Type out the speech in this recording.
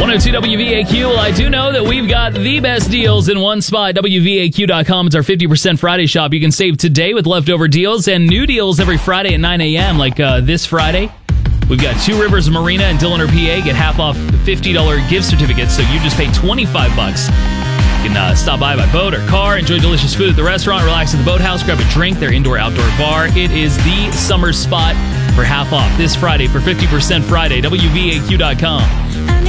102 WVAQ. Well, I do know that we've got the best deals in one spot. WVAQ.com. It's our 50% Friday shop. You can save today with leftover deals and new deals every Friday at 9 a.m. Like this Friday, we've got Two Rivers Marina in Dillon, PA. Get half off $50 gift certificates, so you just pay $25. You can stop by boat or car, enjoy delicious food at the restaurant, relax at the boathouse, grab a drink, their indoor-outdoor bar. It is the summer spot for half off this Friday for 50% Friday. WVAQ.com.